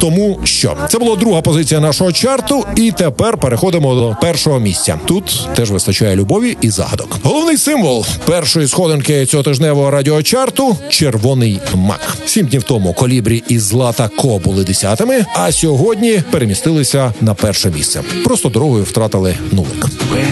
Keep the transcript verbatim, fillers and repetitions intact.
тому що це була друга позиція нашого чарту, і тепер переходимо до першого місця. Тут теж вистачає любові і загадок. Головний символ першої сходинки цього тижневого радіочарту – червоний мак. Сім днів тому Колібрі і Злата Ко були десятими, а сьогодні перемістилися на перше місце. Просто дорогою втратили нулик.